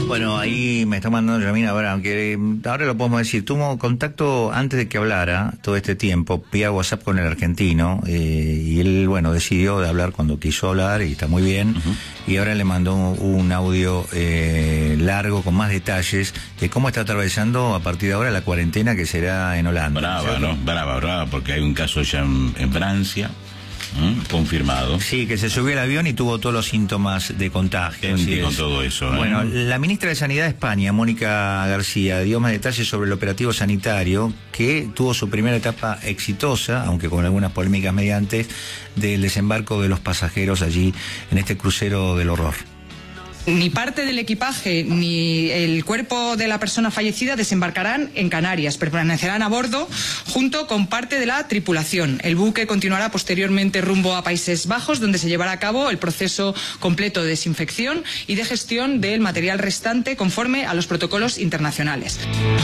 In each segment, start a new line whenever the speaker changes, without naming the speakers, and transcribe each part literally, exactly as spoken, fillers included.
Bueno, ahí me está mandando Yamina Abraham, que ahora lo podemos decir, tuvo contacto antes de que hablara todo este tiempo, vía WhatsApp con el argentino, eh, y él, bueno, decidió de hablar cuando quiso hablar, y está muy bien, uh-huh. Y ahora le mandó un audio eh, largo con más detalles de cómo está atravesando a partir de ahora la cuarentena que será en Holanda.
Brava, ¿no? Brava, brava, porque hay un caso ya en, en Francia. ¿Mm? Confirmado.
Sí, que se subió al avión y tuvo todos los síntomas de contagio.
Así con todo eso, ¿eh?
Bueno, la ministra de Sanidad de España, Mónica García, dio más detalles sobre el operativo sanitario que tuvo su primera etapa exitosa, aunque con algunas polémicas mediante, del desembarco de los pasajeros allí en este crucero del horror.
Ni parte del equipaje ni el cuerpo de la persona fallecida desembarcarán en Canarias, permanecerán a bordo junto con parte de la tripulación. El buque continuará posteriormente rumbo a Países Bajos, donde se llevará a cabo el proceso completo de desinfección y de gestión del material restante conforme a los protocolos internacionales.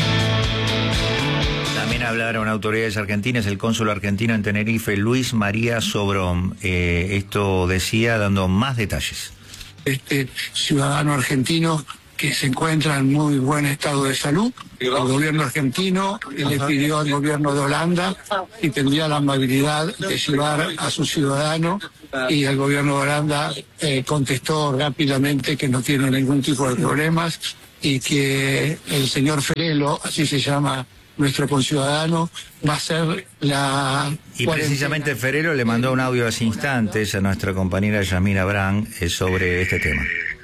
También hablaron autoridades argentinas, el cónsul argentino en Tenerife, Luis María Sobrón. Eh, esto decía dando más detalles.
Este ciudadano argentino que se encuentra en muy buen estado de salud. El gobierno argentino le pidió al gobierno de Holanda y tendría la amabilidad de llevar a su ciudadano, y el gobierno de Holanda eh, contestó rápidamente que no tiene ningún tipo de problemas y que el señor Ferelo, así se llama nuestro conciudadano, va a ser la...
Y precisamente Ferelo le mandó un audio hace instantes a nuestra compañera Yamina Abraham eh, sobre este tema.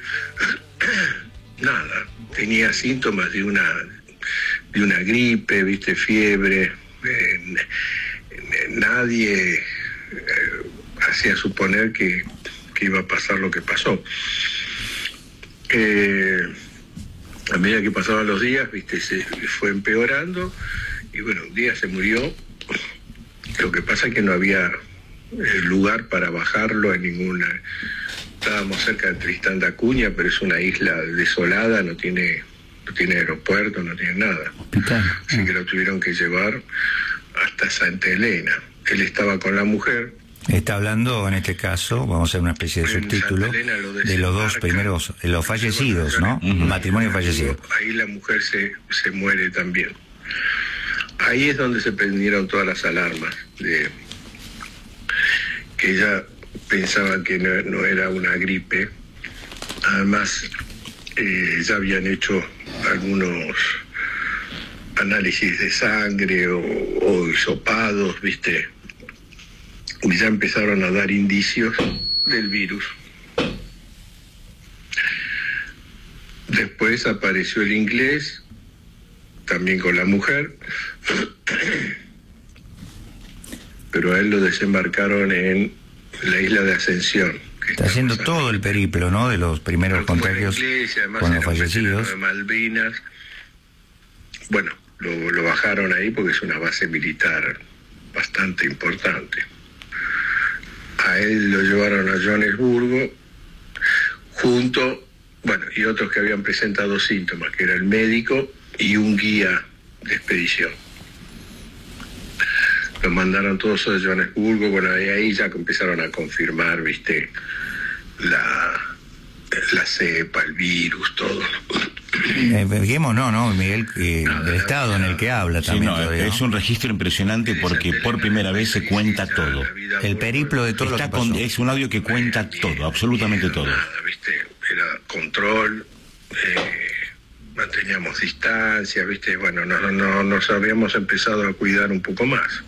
Nada, tenía síntomas de una de una gripe, viste, fiebre. Eh, nadie eh, hacía suponer que, que iba a pasar lo que pasó. Eh, A medida que pasaban los días, viste, se fue empeorando y bueno, un día se murió. Lo que pasa es que no había lugar para bajarlo en ninguna. Estábamos cerca de Tristán da Cunha, pero es una isla desolada, no tiene, no tiene aeropuerto, no tiene nada. Así que lo tuvieron que llevar hasta Santa Elena. Él estaba con la mujer.
Está hablando, en este caso, vamos a hacer una especie de subtítulo, de los dos primeros, de los fallecidos, ¿no? Uh-huh. Matrimonio fallecido.
Ahí la mujer se, se muere también. Ahí es donde se prendieron todas las alarmas, de que ella pensaba que no, no era una gripe. Además, eh, ya habían hecho algunos análisis de sangre o, o hisopados, ¿viste? Y ya empezaron a dar indicios del virus. Después apareció el inglés, también con la mujer, pero a él lo desembarcaron en la isla de Ascensión.
Está haciendo todo el periplo, ¿no?, de los primeros contagios con los fallecidos.
De Malvinas. Bueno, lo, lo bajaron ahí porque es una base militar bastante importante. A él lo llevaron a Johannesburgo, junto, bueno, y otros que habían presentado síntomas, que era el médico y un guía de expedición. Los mandaron todos a Johannesburgo, bueno, y ahí ya empezaron a confirmar, viste, la, la cepa, el virus, todo.
Eh, digamos, no, no, Miguel, eh, no, del estado en el que habla también.
Sí, no, todavía, es ¿no? un registro impresionante porque por primera vez se cuenta todo.
El periplo de todo
Está
lo que pasó.
Con, es un audio que cuenta todo, absolutamente todo.
Nada, viste, era control, eh, manteníamos distancia, viste, bueno, no, no, nos habíamos empezado a cuidar un poco más.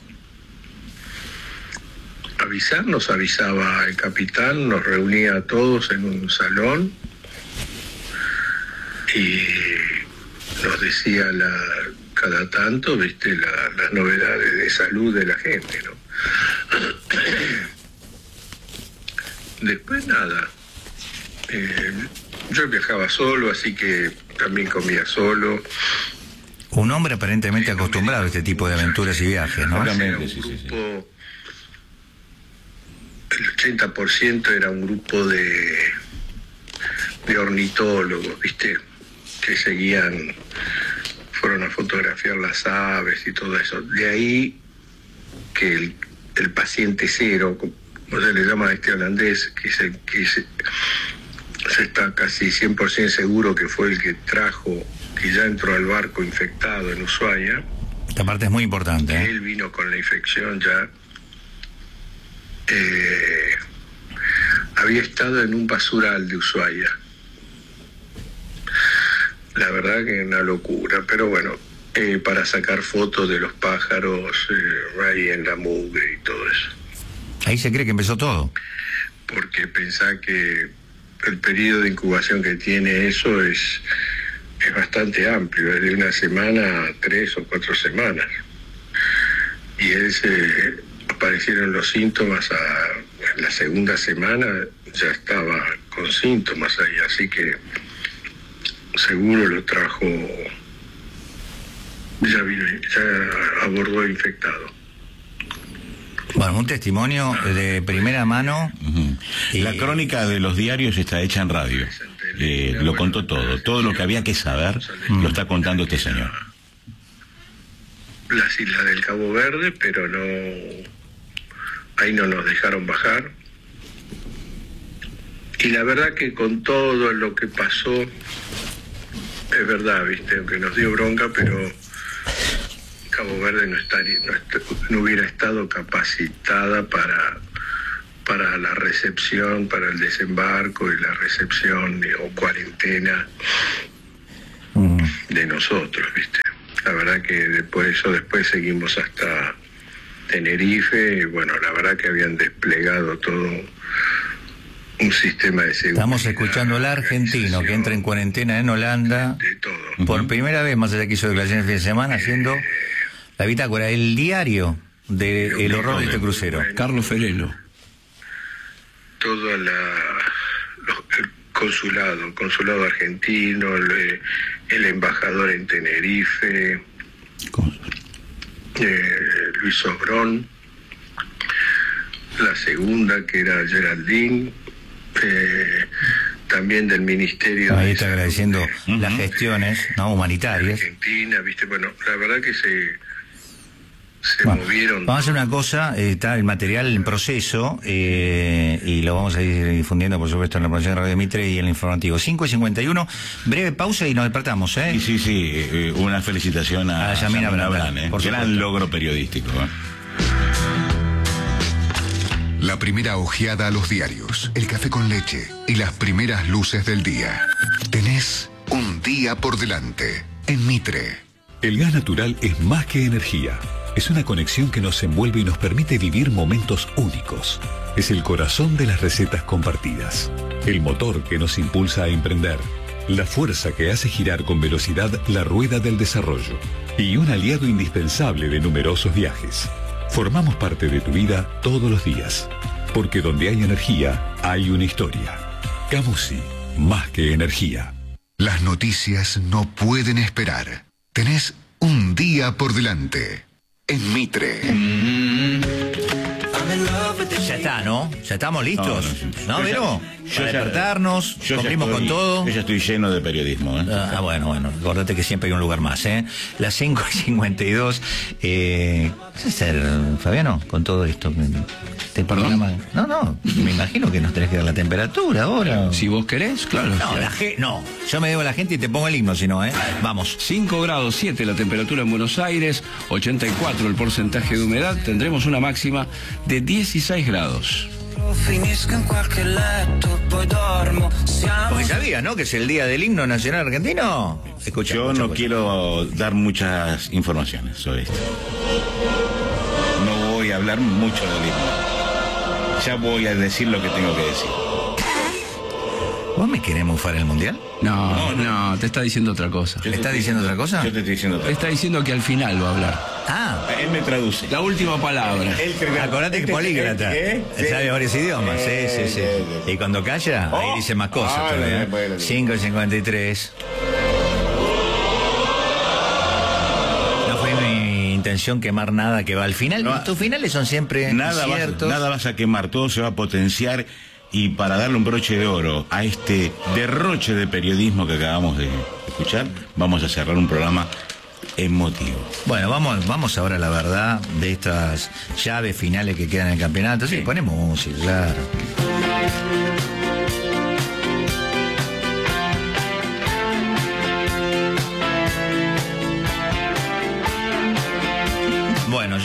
Avisar, nos avisaba el capitán, nos reunía a todos en un salón y nos decía la, cada tanto, viste, la, las novedades de salud de la gente, ¿no? Después nada, eh, yo viajaba solo, así que también comía solo.
Un hombre aparentemente sí, acostumbrado a este tipo de aventuras y viajes, ¿no?
Era un grupo, el ochenta por ciento era un grupo de, de ornitólogos, viste, que seguían, fueron a fotografiar las aves y todo eso. De ahí que el, el paciente cero, como se le llama a este holandés, que, se, que se, se está casi cien por ciento seguro que fue el que trajo, que ya entró al barco infectado en Ushuaia.
Esta parte es muy importante, ¿eh?
Él vino con la infección ya. Eh, había estado en un basural de Ushuaia. La verdad que una locura, pero bueno, eh, para sacar fotos de los pájaros eh, ahí en la mugre y todo eso.
Ahí se cree que empezó todo.
Porque pensá que el periodo de incubación que tiene eso es, es bastante amplio, es de una semana a tres o cuatro semanas. Y él se, aparecieron los síntomas a, en la segunda semana, ya estaba con síntomas ahí, así que seguro lo trajo, ya vino, ya abordó infectado.
Bueno, un testimonio de primera mano.
Uh-huh.
y...
La crónica de los diarios está hecha en radio. Eh, lo contó todo. Todo lo que había que saber mm. lo está contando este señor.
Las islas del Cabo Verde, pero no... Ahí no nos dejaron bajar. Y la verdad que con todo lo que pasó, es verdad, viste, aunque nos dio bronca, pero Cabo Verde no, estaría, no, est- no hubiera estado capacitada para, para la recepción, para el desembarco y la recepción de, o cuarentena mm. de nosotros, viste. La verdad que después de eso, después seguimos hasta Tenerife, y bueno, la verdad que habían desplegado todo un sistema de seguridad.
Estamos escuchando al argentino que entra en cuarentena en Holanda.
De todo.
Por primera vez, más allá que hizo declaraciones el fin de semana, haciendo la bitácora, el diario del de horror de este crucero.
Bueno,
Carlos Ferelo.
Todo la, los, el consulado, el consulado argentino, el, el embajador en Tenerife, eh, Luis Sobrón, la segunda que era Geraldine, eh, también del Ministerio.
Ahí
de
está
Salud
agradeciendo
de,
las gestiones no humanitarias.
Argentina, viste, bueno, la verdad que se se
bueno,
movieron.
Vamos a hacer una cosa, eh, está el material en proceso eh, y lo vamos a ir difundiendo, por supuesto, en la promoción de Radio Mitre y en el informativo. cinco y cincuenta y uno, breve pausa y nos despertamos, ¿eh?
Sí, sí, sí, eh, una felicitación a,
a Yamina
Abraham, ¿eh?
Por
Gran
supuesto.
logro periodístico, ¿eh?
La primera ojeada a los diarios, el café con leche y las primeras luces del día. Tenés un día por delante en Mitre.
El gas natural es más que energía. Es una conexión que nos envuelve y nos permite vivir momentos únicos. Es el corazón de las recetas compartidas. El motor que nos impulsa a emprender. La fuerza que hace girar con velocidad la rueda del desarrollo. Y un aliado indispensable de numerosos viajes. Formamos parte de tu vida todos los días. Porque donde hay energía, hay una historia. Camusi, más que energía.
Las noticias no pueden esperar. Tenés un día por delante en Mitre.
Ya está, ¿no? Ya estamos listos.
No, no,
¿No,
yo
Vero?
ya-
Para
yo ya-
despertarnos,
Yo ya
cumplimos
estoy-
con todo.
Yo ya estoy lleno de periodismo, ¿eh?
Ah, bueno, bueno, acordate que siempre hay un lugar más, ¿eh? Las cinco y cincuenta y dos. Eh, ¿Qué vas a hacer, Fabiano, con todo esto? ¿Te programa? No, no, me imagino que nos tenés que dar la temperatura ahora.
Si vos querés, claro.
No, la ge- no, yo me debo a la gente y te pongo el himno, si no, ¿eh? Vamos.
cinco grados siete la temperatura en Buenos Aires, ochenta y cuatro el porcentaje de humedad, tendremos una máxima de dieciséis grados.
Porque sabías, ¿no? Que es el día del himno nacional argentino. Escucha,
Yo
escucha,
no
escucha.
quiero dar muchas informaciones sobre esto. No voy a hablar mucho del himno. Ya voy a decir lo que tengo que decir.
¿Vos me querés mufar el mundial?
No, no, te está diciendo otra cosa.
Yo
¿Le
te
está
estoy-
diciendo otra cosa?
Yo te estoy diciendo otra
Te está diciendo que al final va a hablar.
Ah,
cosa. Él me traduce.
La última palabra.
Él cree-
acordate que
Este-
políglota.
¿Eh? Sí.
Sabe varios idiomas, sí, sí, sí.
Sí, sí, sí.
Y cuando calla, ahí
Oh.
dice más cosas
Ah,
todavía.
bueno, bueno.
cinco y cincuenta y tres. No fue mi intención quemar nada que va al final.
No,
Tus finales son siempre
Nada vas,
ciertos.
nada vas a quemar, todo se va a potenciar, y para darle un broche de oro a este derroche de periodismo que acabamos de escuchar, vamos a cerrar un programa emotivo.
Bueno, vamos, vamos ahora a la verdad de estas llaves finales que quedan en el campeonato. Sí,
Sí.
ponemos música, claro.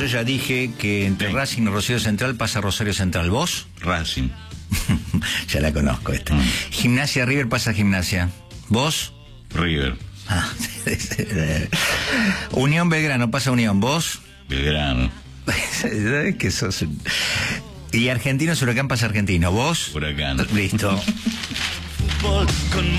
ya dije que entre
Sí.
Racing y Rosario Central pasa Rosario Central. ¿Vos?
Racing.
Ya la conozco esta.
Mm.
Gimnasia River pasa Gimnasia. ¿Vos?
River.
Ah, Unión Belgrano pasa Unión. ¿Vos?
Belgrano.
¿Sabés que sos un- Y Argentinos Huracán pasa Argentino. ¿Vos?
Huracán.
Listo.
Fútbol con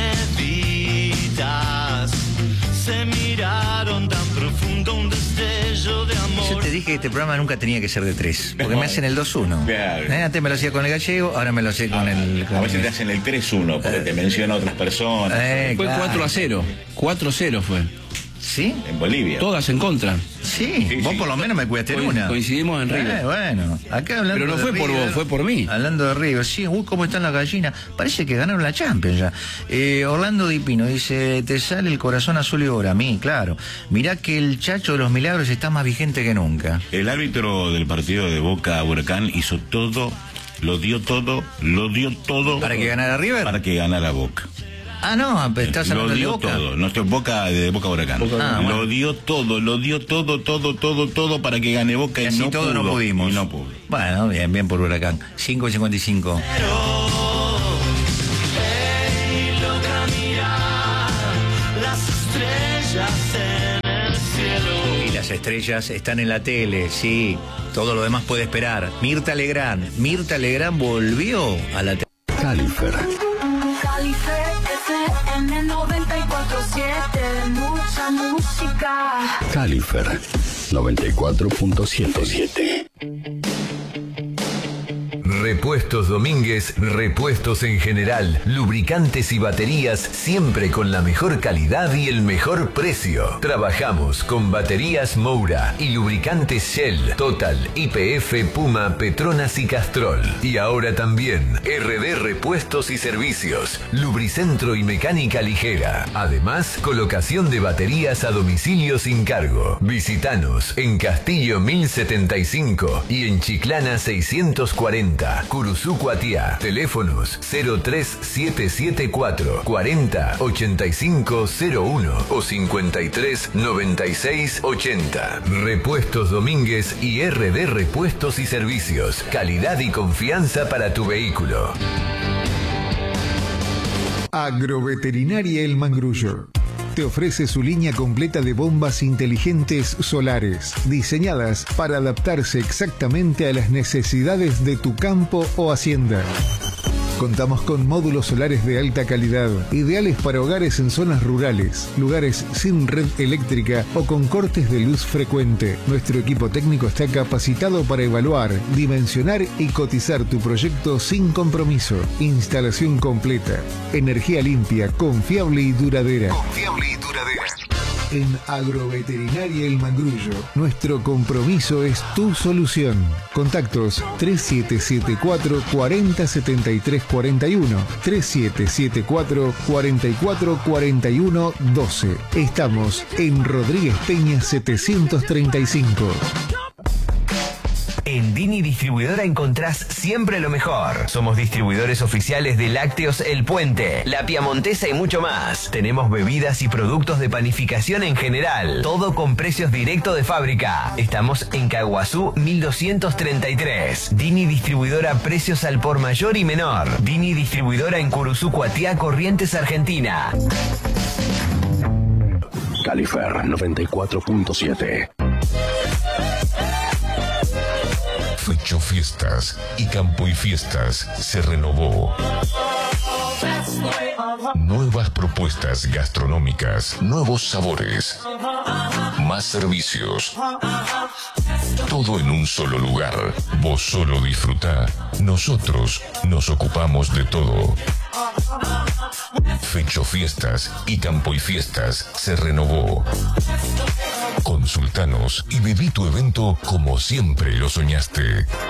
moneditas se miraron tan profundo un destello de amor.
Yo te dije que este programa nunca tenía que ser de tres, porque me hacen el dos uno.
Claro.
Eh, Antes me lo hacía con el gallego, ahora me lo hacía con el... con
A veces
el-
te hacen el tres uno porque te menciona a otras personas.
Eh,
Fue
claro.
cuatro a cero. cuatro a cero fue.
¿Sí?
En Bolivia.
Todas en contra.
Sí,
Sí,
vos
sí.
por lo menos me cuidaste en
Co-
una.
coincidimos en River.
Eh, bueno, acá hablando
Pero no
de
fue por
River,
vos, fue por mí.
Hablando de River, sí, uy, cómo están las gallinas. Parece que ganaron la Champions ya. Eh, Orlando Di Pino dice, te sale el corazón azul y oro. A mí, claro. Mirá que el Chacho de los Milagros está más vigente que nunca.
El árbitro del partido de Boca Huracán hizo todo, lo dio todo, lo dio todo.
¿Para que ganara River?
Para que ganara Boca.
Ah, no, estás
Lo
hablando de
dio
Boca.
todo, no estoy Boca de Boca Huracán.
Ah,
lo
bueno.
dio todo, lo dio todo, todo, todo, todo para que gane Boca
Y
y,
así
no
todo
pudo,
no pudimos.
Y no pudo.
Bueno, bien, bien por Huracán. cinco y cincuenta y cinco.
Hey, loca, mira las estrellas en el cielo.
Y las estrellas están en la tele, sí. Todo lo demás puede esperar. Mirta Legrand. Mirta Legrand volvió a la tele.
Califer.
Calife F M noventa y cuatro siete, mucha música.
Califer. noventa y cuatro punto siete.
Repuestos Domínguez, repuestos en general, lubricantes y baterías siempre con la mejor calidad y el mejor precio. Trabajamos con baterías Moura y lubricantes Shell, Total, Y P F, Puma, Petronas y Castrol. Y ahora también R D Repuestos y Servicios, Lubricentro y Mecánica Ligera. Además, colocación de baterías a domicilio sin cargo. Visítanos en Castillo mil setenta y cinco y en Chiclana seiscientos cuarenta. Curuzú Cuatiá. Teléfonos cero tres siete siete cuatro cuarenta ochenta y cinco cero uno o cincuenta y tres noventa y seis ochenta. Repuestos Domínguez y R D Repuestos y Servicios. Calidad y confianza para tu vehículo.
Agroveterinaria El Mangrullo te ofrece su línea completa de bombas inteligentes solares, diseñadas para adaptarse exactamente a las necesidades de tu campo o hacienda. Contamos con módulos solares de alta calidad, ideales para hogares en zonas rurales, lugares sin red eléctrica o con cortes de luz frecuente. Nuestro equipo técnico está capacitado para evaluar, dimensionar y cotizar tu proyecto sin compromiso. Instalación completa, energía limpia, confiable y duradera. Confiable y duradera. En Agroveterinaria El Mangrullo, nuestro compromiso es tu solución. Contactos tres siete siete cuatro cuarenta setenta y tres cuarenta y uno, tres siete siete cuatro cuarenta y cuatro cuarenta y uno doce. Estamos en Rodríguez Peña setecientos treinta y cinco.
En Dini Distribuidora encontrás siempre lo mejor. Somos distribuidores oficiales de Lácteos El Puente, La Piamontesa y mucho más. Tenemos bebidas y productos de panificación en general. Todo con precios directos de fábrica. Estamos en Caguazú mil doscientos treinta y tres. Dini Distribuidora, precios al por mayor y menor. Dini Distribuidora en Curuzú, Cuatiá, Corrientes, Argentina.
Califer noventa y cuatro punto siete.
Fecho Fiestas y Campo y Fiestas se renovó. Nuevas propuestas gastronómicas, nuevos sabores, más servicios. Todo en un solo lugar. Vos solo disfrutá. Nosotros nos ocupamos de todo. Fecho Fiestas y Campo y Fiestas se renovó. Consultanos y viví tu evento como siempre lo soñaste.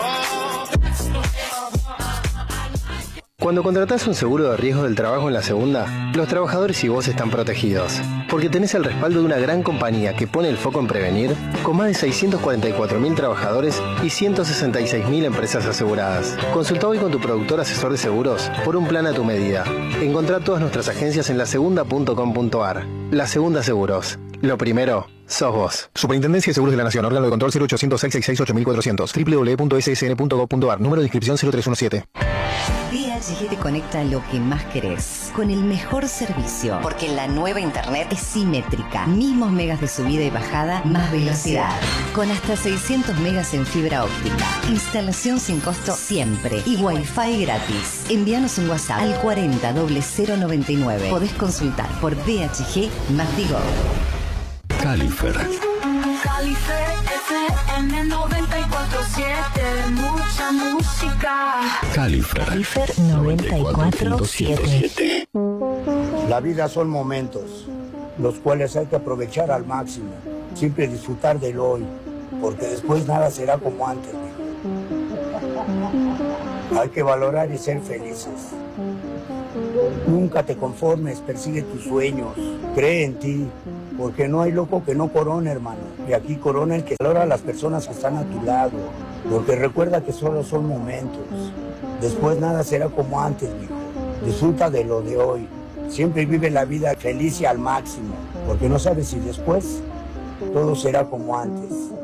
Cuando contratás un seguro de riesgo del trabajo en la segunda, los trabajadores y vos están protegidos, porque tenés el respaldo de una gran compañía que pone el foco en prevenir, con más de seiscientos cuarenta y cuatro mil trabajadores y ciento sesenta y seis mil empresas aseguradas. Consulta hoy con tu productor asesor de seguros por un plan a tu medida. Encontrá todas nuestras agencias en la segunda punto com punto ar. La Segunda Seguros. Lo primero, sos vos. Superintendencia de Seguros de la Nación. Órgano de control cero ochocientos seis seis seis ocho mil cuatrocientos. doble u doble u doble u punto ese ese ene punto gov punto ar. Número de inscripción cero tres uno siete.
D H G te conecta lo que más querés, con el mejor servicio, porque la nueva internet es simétrica. Mismos megas de subida y bajada, más velocidad. Con hasta seiscientos megas en fibra óptica. Instalación sin costo siempre. Y Wi-Fi gratis. Envíanos un WhatsApp al cuarenta cero noventa y nueve. Podés consultar por D H G más Digo.
Califer.
Califer F M noventa y cuatro siete, mucha música.
Califer.
Califer noventa y cuatro siete.
La vida son momentos, los cuales hay que aprovechar al máximo, siempre disfrutar del hoy, porque después nada será como antes. Hay que valorar y ser felices. Nunca te conformes, persigue tus sueños, cree en ti, porque no hay loco que no corone, hermano. Y aquí corona el que valora a las personas que están a tu lado, porque recuerda que solo son momentos. Después nada será como antes, mijo. Disfruta de lo de hoy. Siempre vive la vida feliz y al máximo, porque no sabes si después todo será como antes.